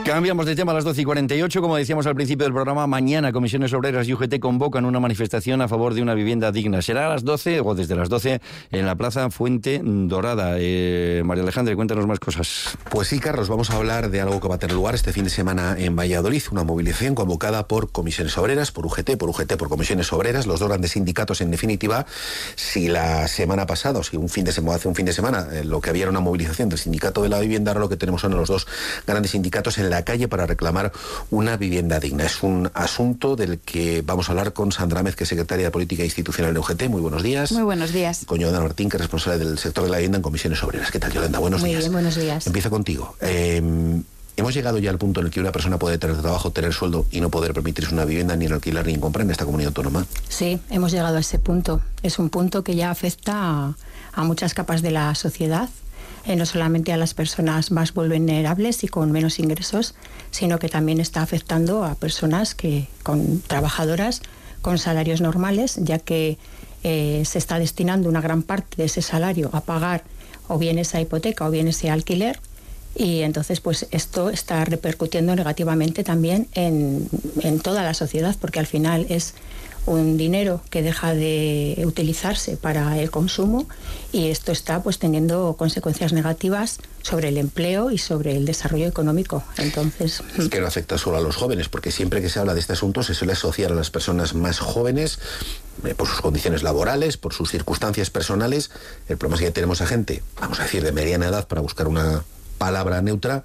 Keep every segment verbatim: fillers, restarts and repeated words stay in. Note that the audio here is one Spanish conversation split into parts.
Cambiamos de tema a las doce y cuarenta y ocho. Como decíamos al principio del programa, mañana Comisiones Obreras y U G T convocan una manifestación a favor de una vivienda digna. Será a las doce o desde las doce en la Plaza Fuente Dorada. Eh, María Alejandra, cuéntanos más cosas. Pues sí, Carlos, vamos a hablar de algo que va a tener lugar este fin de semana en Valladolid, una movilización convocada por Comisiones Obreras, por U G T, por U G T, por Comisiones Obreras, los dos grandes sindicatos en definitiva. Si la semana pasada, o si un fin de semana, hace un fin de semana, eh, lo que había era una movilización del sindicato de la vivienda, ahora lo que tenemos son los dos grandes sindicatos en la calle para reclamar una vivienda digna. Es un asunto del que vamos a hablar con Sandra Améz, que es secretaria de Política Institucional de U G T. Muy buenos días. Muy buenos días. Con Yolanda Martín, que es responsable del sector de la vivienda en Comisiones Obreras. ¿Qué tal, Yolanda? Buenos Muy días. Muy bien, buenos días. Empiezo contigo. Eh, hemos llegado ya al punto en el que una persona puede tener trabajo, tener sueldo y no poder permitirse una vivienda, ni en alquilar, ni en comprar en esta comunidad autónoma. Sí, hemos llegado a ese punto. Es un punto que ya afecta a, a muchas capas de la sociedad. Eh, no solamente a las personas más vulnerables y con menos ingresos, sino que también está afectando a personas que con trabajadoras con salarios normales, ya que eh, se está destinando una gran parte de ese salario a pagar o bien esa hipoteca o bien ese alquiler, y entonces pues esto está repercutiendo negativamente también en, en toda la sociedad, porque al final es un dinero que deja de utilizarse para el consumo, y esto está pues teniendo consecuencias negativas sobre el empleo y sobre el desarrollo económico. Entonces, es que no afecta solo a los jóvenes, porque siempre que se habla de este asunto se suele asociar a las personas más jóvenes eh, por sus condiciones laborales, por sus circunstancias personales. El problema es que tenemos a gente, vamos a decir, de mediana edad, para buscar una palabra neutra,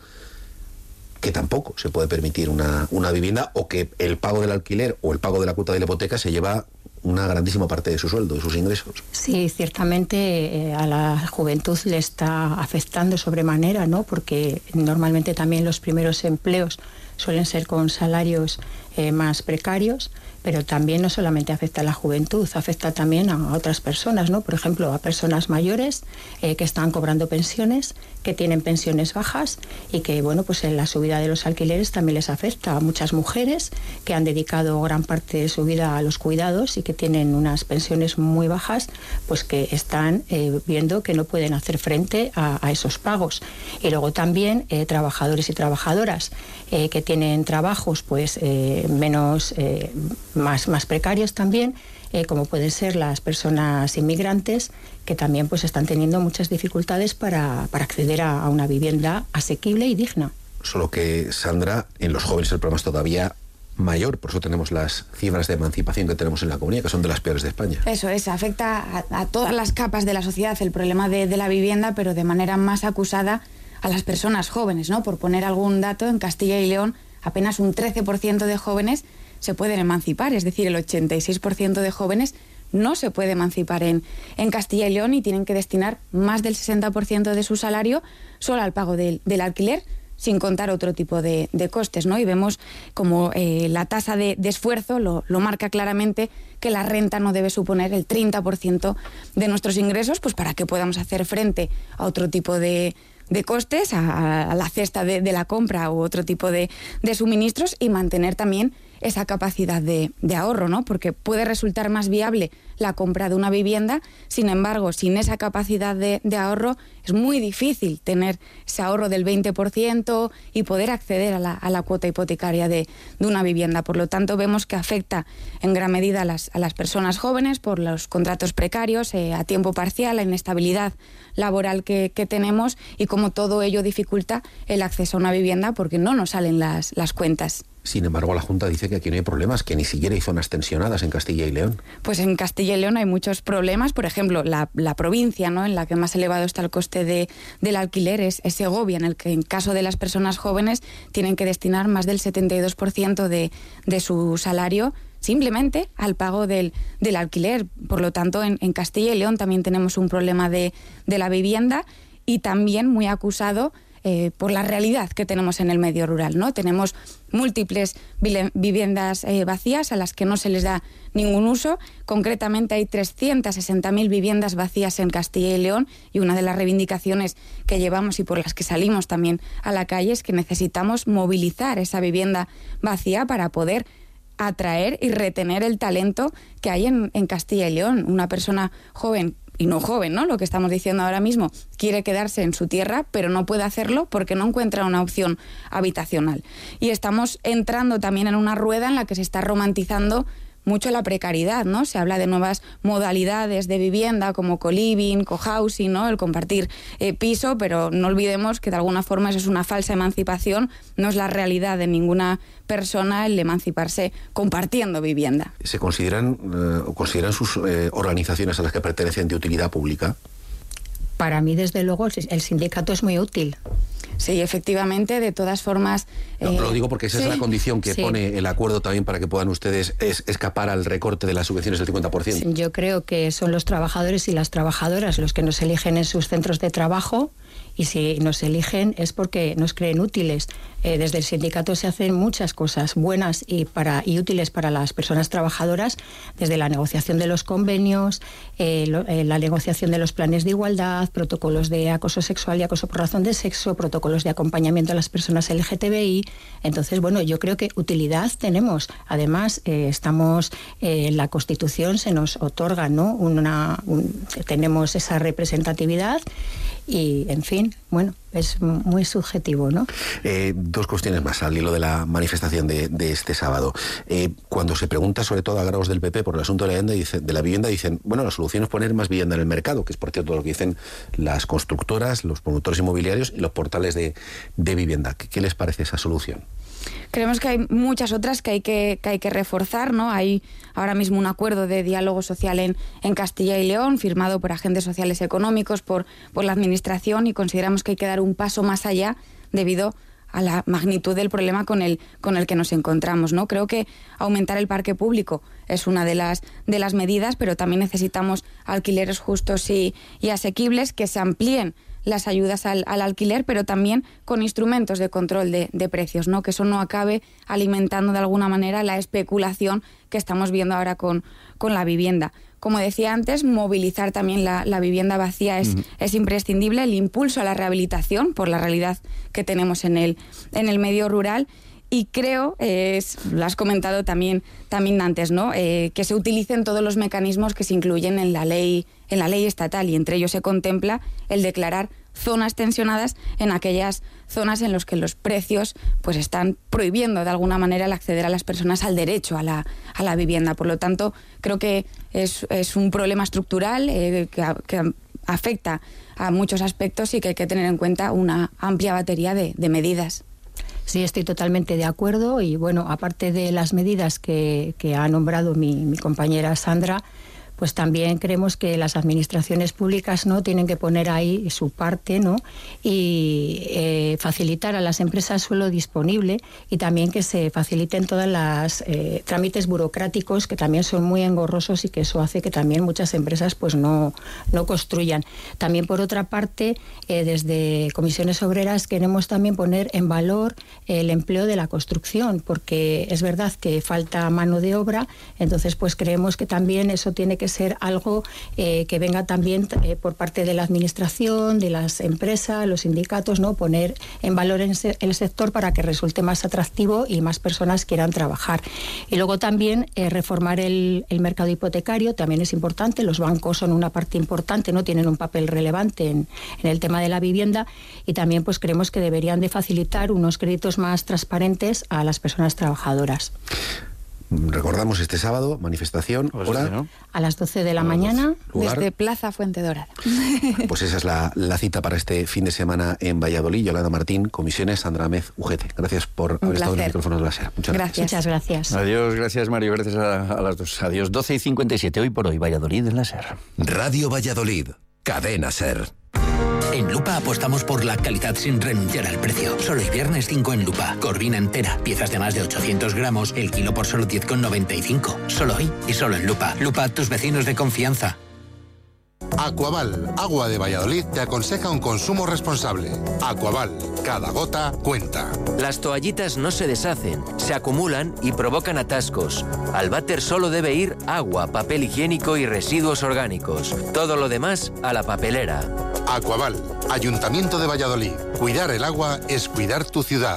que tampoco se puede permitir una, una vivienda, o que el pago del alquiler o el pago de la cuota de la hipoteca se lleva una grandísima parte de su sueldo, de sus ingresos. Sí, ciertamente eh, a la juventud le está afectando sobremanera, ¿no? Porque normalmente también los primeros empleos suelen ser con salarios eh, más precarios, pero también no solamente afecta a la juventud, afecta también a otras personas, ¿no? Por ejemplo, a personas mayores eh, que están cobrando pensiones, que tienen pensiones bajas, y que, bueno, pues en la subida de los alquileres también les afecta a muchas mujeres que han dedicado gran parte de su vida a los cuidados y que tienen unas pensiones muy bajas, pues que están eh, viendo que no pueden hacer frente a, a esos pagos. Y luego también eh, trabajadores y trabajadoras eh, que tienen trabajos pues eh, menos eh, más, más precarios también, eh, como pueden ser las personas inmigrantes, que también pues están teniendo muchas dificultades para, para acceder a, a una vivienda asequible y digna. Solo que, Sandra, en los jóvenes el problema es todavía mayor, por eso tenemos las cifras de emancipación que tenemos en la comunidad, que son de las peores de España. Eso es, afecta a, a todas las capas de la sociedad el problema de, de la vivienda, pero de manera más acusada a las personas jóvenes, ¿no? Por poner algún dato, en Castilla y León apenas un trece por ciento de jóvenes se pueden emancipar, es decir, el ochenta y seis por ciento de jóvenes no se puede emancipar en, en Castilla y León, y tienen que destinar más del sesenta por ciento de su salario solo al pago del, del alquiler, sin contar otro tipo de, de costes, ¿no? Y vemos como eh, la tasa de, de esfuerzo lo, lo marca claramente, que la renta no debe suponer el treinta por ciento de nuestros ingresos, pues para que podamos hacer frente a otro tipo de, de costes, a, a la cesta de, de la compra u otro tipo de, de suministros, y mantener también esa capacidad de, de ahorro, ¿no? Porque puede resultar más viable la compra de una vivienda, sin embargo, sin esa capacidad de, de ahorro es muy difícil tener ese ahorro del veinte por ciento y poder acceder a la, a la cuota hipotecaria de, de una vivienda. Por lo tanto, vemos que afecta en gran medida a las, a las personas jóvenes por los contratos precarios, eh, a tiempo parcial, la inestabilidad laboral que, que tenemos, y cómo todo ello dificulta el acceso a una vivienda porque no nos salen las, las cuentas. Sin embargo, la Junta dice que aquí no hay problemas, que ni siquiera hay zonas tensionadas en Castilla y León. Pues en Castilla y León hay muchos problemas. Por ejemplo, la, la provincia, ¿no?, en la que más elevado está el coste de, del alquiler es, es Segovia, en el que en caso de las personas jóvenes tienen que destinar más del setenta y dos por ciento de, de su salario simplemente al pago del, del alquiler. Por lo tanto, en, en Castilla y León también tenemos un problema de, de la vivienda, y también muy acusado Eh, por la realidad que tenemos en el medio rural, ¿no? Tenemos múltiples viviendas eh, vacías a las que no se les da ningún uso. Concretamente hay trescientas sesenta mil viviendas vacías en Castilla y León, y una de las reivindicaciones que llevamos y por las que salimos también a la calle es que necesitamos movilizar esa vivienda vacía para poder atraer y retener el talento que hay en, en Castilla y León. Una persona joven y no joven, ¿no? Lo que estamos diciendo ahora mismo, quiere quedarse en su tierra, pero no puede hacerlo porque no encuentra una opción habitacional. Y estamos entrando también en una rueda en la que se está romantizando mucho la precariedad, ¿no? Se habla de nuevas modalidades de vivienda como co-living, co-housing, ¿no? El compartir eh, piso, pero no olvidemos que de alguna forma eso es una falsa emancipación, no es la realidad de ninguna persona el emanciparse compartiendo vivienda. ¿Se consideran eh, o consideran sus eh, organizaciones a las que pertenecen de utilidad pública? Para mí, desde luego, el sindicato es muy útil. Sí, efectivamente, de todas formas... No, eh, lo digo porque esa sí, es la condición que sí. pone el acuerdo también para que puedan ustedes es, escapar al recorte de las subvenciones del cincuenta por ciento. Yo creo que son los trabajadores y las trabajadoras los que nos eligen en sus centros de trabajo, y si nos eligen es porque nos creen útiles. Eh, desde el sindicato se hacen muchas cosas buenas y, para, y útiles para las personas trabajadoras, desde la negociación de los convenios, eh, lo, eh, la negociación de los planes de igualdad, protocolos de acoso sexual y acoso por razón de sexo, protocolos de acompañamiento a las personas L G T B I. Entonces, bueno, yo creo que utilidad tenemos. Además, eh, estamos eh, en la Constitución se nos otorga, ¿no? Una, un, tenemos esa representatividad y, en fin, bueno, es muy subjetivo, ¿no? Eh, dos cuestiones más al hilo de la manifestación de, de este sábado. Eh, cuando se pregunta, sobre todo a grados del P P, por el asunto de la, vivienda, dice, de la vivienda, dicen, bueno, la solución es poner más vivienda en el mercado, que es por cierto lo que dicen las constructoras, los promotores inmobiliarios y los portales de, de vivienda. ¿Qué, ¿Qué les parece esa solución? Creemos que hay muchas otras que hay que, que hay que reforzar, ¿no? Hay ahora mismo un acuerdo de diálogo social en, en Castilla y León, firmado por agentes sociales económicos, por, por la Administración, y consideramos que hay que dar un paso más allá debido a la magnitud del problema con el, con el que nos encontramos, ¿no? Creo que aumentar el parque público es una de las, de las medidas, pero también necesitamos alquileres justos y, y asequibles, que se amplíen las ayudas al, al alquiler, pero también con instrumentos de control de, de precios, ¿no? Que eso no acabe alimentando de alguna manera la especulación que estamos viendo ahora con, con la vivienda. Como decía antes, movilizar también la, la vivienda vacía es, uh-huh. es imprescindible, el impulso a la rehabilitación por la realidad que tenemos en el, en el medio rural. Y creo, eh, lo has comentado también, también antes, ¿no? Eh, que se utilicen todos los mecanismos que se incluyen en la ley, en la ley estatal, y entre ellos se contempla el declarar zonas tensionadas en aquellas zonas en las que los precios pues están prohibiendo de alguna manera el acceder a las personas al derecho a la, a la vivienda. Por lo tanto, creo que es, es un problema estructural eh, que, que afecta a muchos aspectos y que hay que tener en cuenta una amplia batería de, de medidas. Sí, estoy totalmente de acuerdo y, bueno, aparte de las medidas que, que ha nombrado mi, mi compañera Sandra, pues también creemos que las administraciones públicas, ¿no?, tienen que poner ahí su parte, ¿no?, y eh, facilitar a las empresas suelo disponible, y también que se faciliten todas las eh, trámites burocráticos, que también son muy engorrosos y que eso hace que también muchas empresas pues no, no construyan. También, por otra parte, eh, desde Comisiones Obreras queremos también poner en valor el empleo de la construcción, porque es verdad que falta mano de obra, entonces pues creemos que también eso tiene que ser algo eh, que venga también eh, por parte de la administración, de las empresas, los sindicatos, ¿no?, poner en valor en se, el sector para que resulte más atractivo y más personas quieran trabajar. Y luego también eh, reformar el, el mercado hipotecario también es importante. Los bancos son una parte importante, no tienen un papel relevante en, en el tema de la vivienda, y también pues creemos que deberían de facilitar unos créditos más transparentes a las personas trabajadoras. Recordamos este sábado, manifestación, hora... ¿no? A las doce de la mañana. Lugar. Desde Plaza Fuente Dorada. Pues esa es la, la cita para este fin de semana en Valladolid. Yolanda Martín, Comisiones, Sandra Amez, U G T. Gracias por Un haber placer. estado en el micrófono de la SER. Muchas gracias. Gracias. Muchas gracias. Adiós, gracias Mario, gracias a, a las dos. Adiós, doce y cincuenta y siete, hoy por hoy, Valladolid en la SER. Radio Valladolid, Cadena SER. En Lupa apostamos por la calidad sin renunciar al precio. Solo el viernes cinco en Lupa. Corvina entera, piezas de más de ochocientos gramos, el kilo por solo diez con noventa y cinco. Solo hoy y solo en Lupa. Lupa, tus vecinos de confianza. Aquaval, agua de Valladolid, te aconseja un consumo responsable. Aquaval, cada gota cuenta. Las toallitas no se deshacen, se acumulan y provocan atascos. Al váter solo debe ir agua, papel higiénico y residuos orgánicos. Todo lo demás a la papelera. Aquaval, Ayuntamiento de Valladolid. Cuidar el agua es cuidar tu ciudad.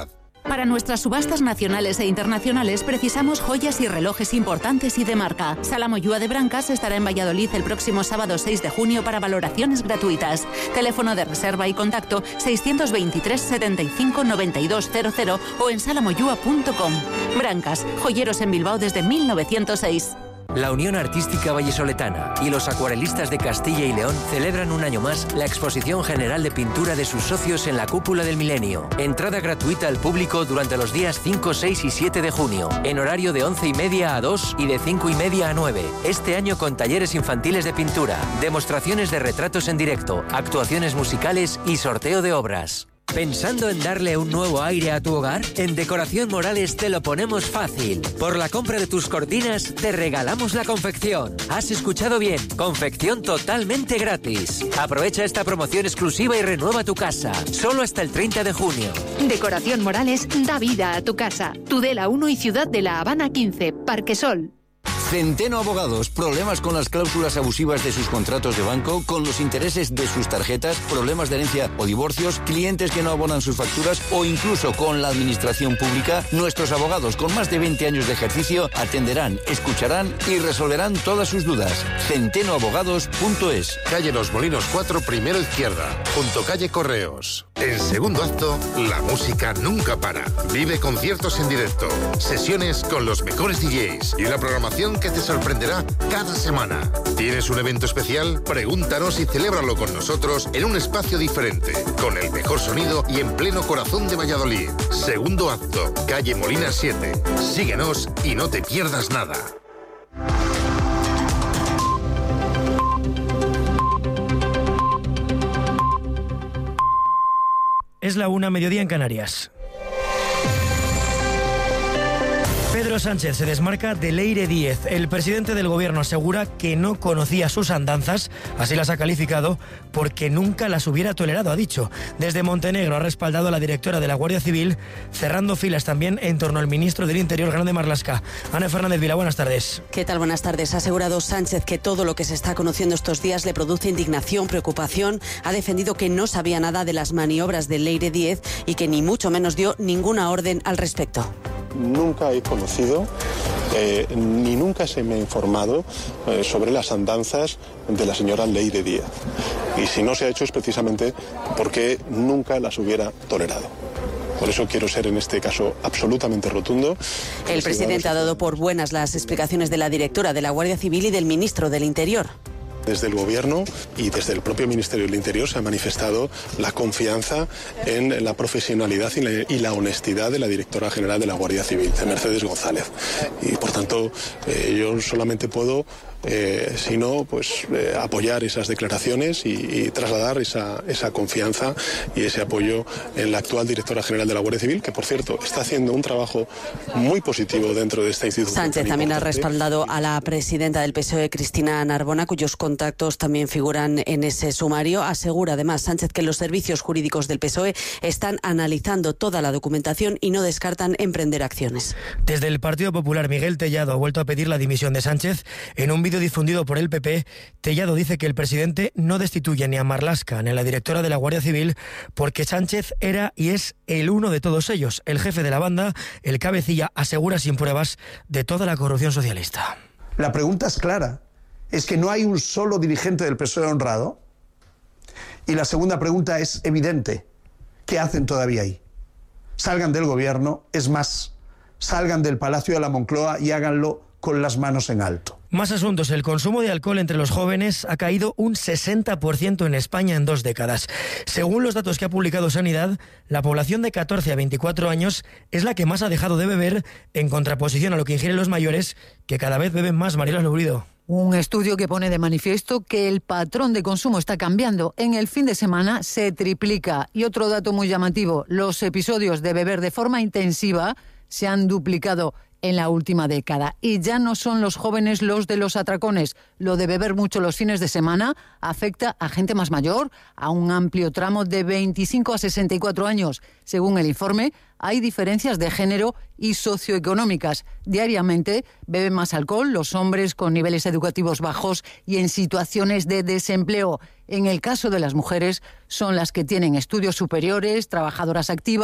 Para nuestras subastas nacionales e internacionales precisamos joyas y relojes importantes y de marca. Sala Moyúa de Brancas estará en Valladolid el próximo sábado seis de junio para valoraciones gratuitas. Teléfono de reserva y contacto seiscientos veintitrés setenta y cinco noventa y dos cero cero o en salamoyúa punto com. Brancas, joyeros en Bilbao desde mil novecientos seis. La Unión Artística Vallesoletana y los acuarelistas de Castilla y León celebran un año más la exposición general de pintura de sus socios en la Cúpula del Milenio. Entrada gratuita al público durante los días cinco, seis y siete de junio, en horario de once y media a dos y de cinco y media a nueve. Este año con talleres infantiles de pintura, demostraciones de retratos en directo, actuaciones musicales y sorteo de obras. ¿Pensando en darle un nuevo aire a tu hogar? En Decoración Morales te lo ponemos fácil. Por la compra de tus cortinas te regalamos la confección. Has escuchado bien, confección totalmente gratis. Aprovecha esta promoción exclusiva y renueva tu casa. Solo hasta el treinta de junio. Decoración Morales da vida a tu casa. Tudela uno y Ciudad de la Habana quince, Parque Sol. Centeno Abogados. Problemas con las cláusulas abusivas de sus contratos de banco, con los intereses de sus tarjetas, problemas de herencia o divorcios, clientes que no abonan sus facturas o incluso con la administración pública. Nuestros abogados con más de veinte años de ejercicio atenderán, escucharán y resolverán todas sus dudas. centeno abogados punto es. Calle Los Molinos cuatro, primero izquierda, junto calle Correos. En segundo acto, la música nunca para. Vive conciertos en directo, sesiones con los mejores D Js y una programación que te sorprenderá cada semana. ¿Tienes un evento especial? Pregúntanos y celébralo con nosotros en un espacio diferente, con el mejor sonido y en pleno corazón de Valladolid. Segundo acto, calle Molina siete. Síguenos y no te pierdas nada. Es la una, mediodía en Canarias. Pedro Sánchez se desmarca de Leire Díez. El presidente del gobierno asegura que no conocía sus andanzas, así las ha calificado, porque nunca las hubiera tolerado, ha dicho. Desde Montenegro ha respaldado a la directora de la Guardia Civil, cerrando filas también en torno al ministro del Interior, Grande Marlaska. Ana Fernández Vila, buenas tardes. ¿Qué tal? Buenas tardes. Ha asegurado Sánchez que todo lo que se está conociendo estos días le produce indignación, preocupación. Ha defendido que no sabía nada de las maniobras de Leire Díez y que ni mucho menos dio ninguna orden al respecto. Nunca he conocido eh, ni nunca se me ha informado eh, sobre las andanzas de la señora Leire Díez. Y si no se ha hecho es precisamente porque nunca las hubiera tolerado. Por eso quiero ser en este caso absolutamente rotundo. El presidente ha dado por buenas las explicaciones de la directora de la Guardia Civil y del ministro del Interior. Desde el Gobierno y desde el propio Ministerio del Interior se ha manifestado la confianza en la profesionalidad y la, y la honestidad de la directora general de la Guardia Civil, de Mercedes González. Y por tanto, eh, yo solamente puedo, eh, si no, pues eh, apoyar esas declaraciones y, y trasladar esa, esa confianza y ese apoyo en la actual directora general de la Guardia Civil, que por cierto está haciendo un trabajo muy positivo dentro de esta institución. Sánchez también ha respaldado a la presidenta del P S O E, Cristina Narbona, cuyos contactos también figuran en ese sumario. Asegura además Sánchez que los servicios jurídicos del P S O E están analizando toda la documentación y no descartan emprender acciones. Desde el Partido Popular, Miguel Tellado ha vuelto a pedir la dimisión de Sánchez. En un vídeo difundido por el P P, Tellado dice que el presidente no destituye ni a Marlaska ni a la directora de la Guardia Civil porque Sánchez era y es el uno de todos ellos. El jefe de la banda, el cabecilla, asegura sin pruebas de toda la corrupción socialista. La pregunta es clara. ¿Es que no hay un solo dirigente del P S O E honrado? Y la segunda pregunta es evidente. ¿Qué hacen todavía ahí? Salgan del gobierno, es más, salgan del Palacio de la Moncloa y háganlo con las manos en alto. Más asuntos. El consumo de alcohol entre los jóvenes ha caído un sesenta por ciento en España en dos décadas. Según los datos que ha publicado Sanidad, la población de catorce a veinticuatro años es la que más ha dejado de beber, en contraposición a lo que ingieren los mayores, que cada vez beben más. Mariela Lourido. Un estudio que pone de manifiesto que el patrón de consumo está cambiando. En el fin de semana se triplica. Y otro dato muy llamativo, los episodios de beber de forma intensiva se han duplicado en la última década. Y ya no son los jóvenes los de los atracones. Lo de beber mucho los fines de semana afecta a gente más mayor, a un amplio tramo de veinticinco a sesenta y cuatro años. Según el informe, hay diferencias de género y socioeconómicas. Diariamente beben más alcohol los hombres con niveles educativos bajos y en situaciones de desempleo. En el caso de las mujeres, son las que tienen estudios superiores, trabajadoras activas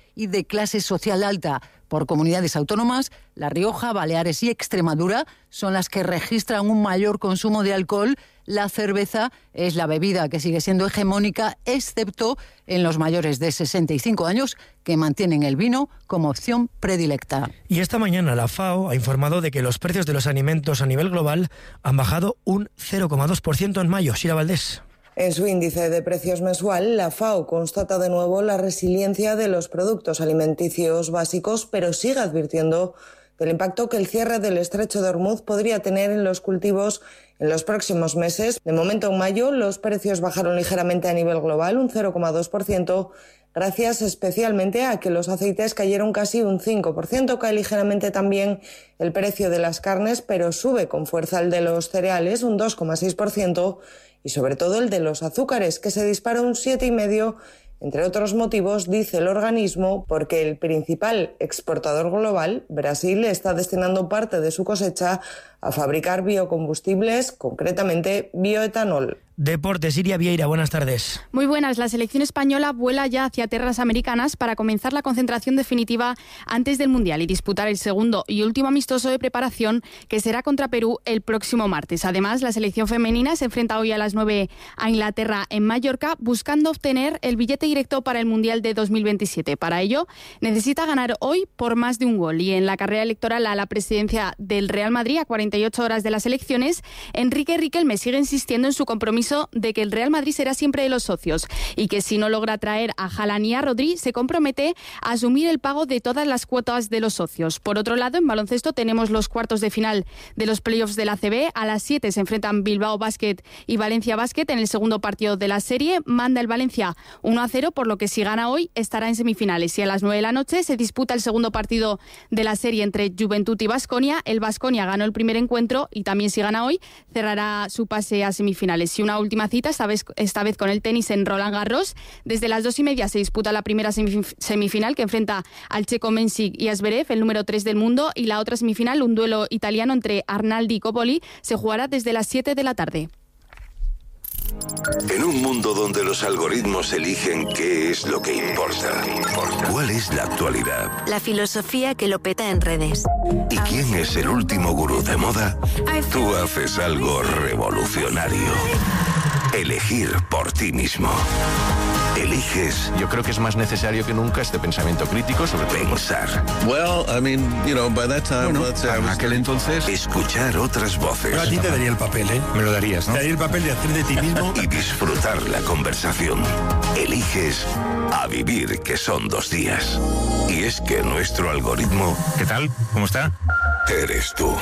y de clase social alta. Por comunidades autónomas, La Rioja, Baleares y Extremadura son las que registran un mayor consumo de alcohol. La cerveza es la bebida que sigue siendo hegemónica, excepto en los mayores de sesenta y cinco años, que mantienen el vino como opción predilecta. Y esta mañana la FAO ha informado de que los precios de los alimentos a nivel global han bajado un cero coma dos por ciento en mayo. Sira Valdés. En su índice de precios mensual, la FAO constata de nuevo la resiliencia de los productos alimenticios básicos, pero sigue advirtiendo del impacto que el cierre del estrecho de Hormuz podría tener en los cultivos en los próximos meses. De momento, en mayo, los precios bajaron ligeramente a nivel global, un cero coma dos por ciento, gracias especialmente a que los aceites cayeron casi un cinco por ciento. Cae ligeramente también el precio de las carnes, pero sube con fuerza el de los cereales, un dos coma seis por ciento, y sobre todo el de los azúcares, que se dispara un siete coma cinco por ciento, entre otros motivos, dice el organismo, porque el principal exportador global, Brasil, está destinando parte de su cosecha a fabricar biocombustibles, concretamente bioetanol. Deportes, Iria Vieira, buenas tardes. Muy buenas. La selección española vuela ya hacia tierras americanas para comenzar la concentración definitiva antes del Mundial y disputar el segundo y último amistoso de preparación, que será contra Perú el próximo martes. Además, la selección femenina se enfrenta hoy a las nueve a Inglaterra en Mallorca, buscando obtener el billete directo para el Mundial de dos mil veintisiete. Para ello, necesita ganar hoy por más de un gol. Y en la carrera electoral a la presidencia del Real Madrid, a cuarenta y ocho horas de las elecciones, Enrique Riquelme sigue insistiendo en su compromiso de que el Real Madrid será siempre de los socios y que si no logra traer a Haaland y a Rodri, se compromete a asumir el pago de todas las cuotas de los socios. Por otro lado, en baloncesto tenemos los cuartos de final de los playoffs de la A C B. A las siete se enfrentan Bilbao Basket y Valencia Basket en el segundo partido de la serie. Manda el Valencia uno a cero, por lo que si gana hoy estará en semifinales. Y a las nueve de la noche se disputa el segundo partido de la serie entre Juventud y Baskonia. El Baskonia ganó el primer encuentro y también si gana hoy cerrará su pase a semifinales. Y una última cita, esta vez, esta vez con el tenis en Roland Garros. Desde las dos y media se disputa la primera semifinal, que enfrenta al checo Mensik y a Zverev, el número tres del mundo, y la otra semifinal, un duelo italiano entre Arnaldi y Coppoli, se jugará desde las siete de la tarde. En un mundo donde los algoritmos eligen qué es lo que importa, ¿cuál es la actualidad? La filosofía que lo peta en redes. ¿Y quién es el último gurú de moda? Tú haces algo revolucionario. Elegir por ti mismo. Eliges. Yo creo que es más necesario que nunca este pensamiento crítico sobre pensar. Well, I mean, you know, by that time, bueno, let's say, en aquel entonces, escuchar otras voces. Pero a ti te daría el papel, ¿eh? Me lo darías, ¿no? Te daría el papel de hacer de ti mismo. Y disfrutar la conversación. Eliges a vivir, que son dos días. Y es que nuestro algoritmo... ¿Qué tal? ¿Cómo está? Eres tú.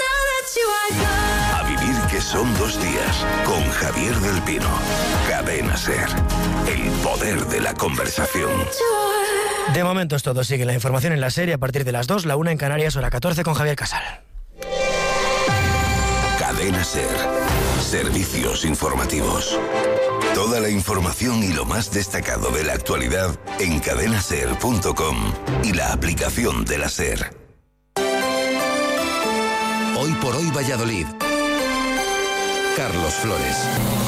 A vivir, que son dos días, con Javier del Pino. Cadena SER. El poder de la conversación. De momento es todo. Sigue la información en la serie a partir de las dos, la una en Canarias, hora catorce, con Javier Casal. Cadena SER. Servicios informativos. Toda la información y lo más destacado de la actualidad en cadena ser punto com y la aplicación de la SER. Hoy por hoy Valladolid. Carlos Flores.